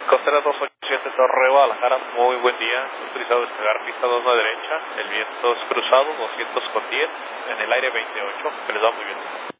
Costera 287 Torre Guadalajara, muy buen día. Autorizado a despegar pista 2 a la derecha. El viento es cruzado, 200 con 10. En el aire 28. Que les va muy bien.